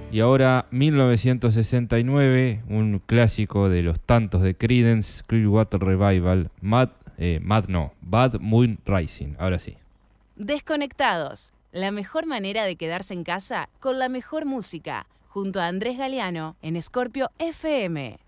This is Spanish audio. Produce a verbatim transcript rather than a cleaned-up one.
Y ahora mil novecientos sesenta y nueve, un clásico de los tantos de Creedence Clearwater Revival, Mad, eh, Mad no, Bad Moon Rising. Ahora sí. Desconectados, la mejor manera de quedarse en casa con la mejor música, junto a Andrés Galeano en Scorpio F M.